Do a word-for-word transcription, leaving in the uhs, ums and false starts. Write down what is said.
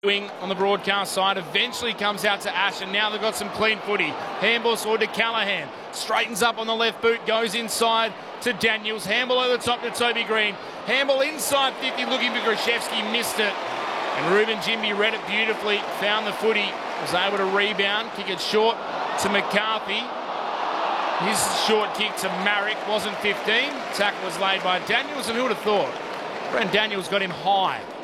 Wing on the broadcast side eventually comes out to Ash, and now they've got some clean footy. Handball sword to Callaghan, straightens up on the left boot, goes inside to Daniels. Handball over the top to Toby Green. Handball inside fifty, looking for Grashevsky, missed it. And Ruben Jimby read it beautifully, found the footy, was able to rebound, kick it short to McCarthy. His short kick to Marek wasn't fifteen. Tackle was laid by Daniels, and who would have thought? Brent Daniels got him high.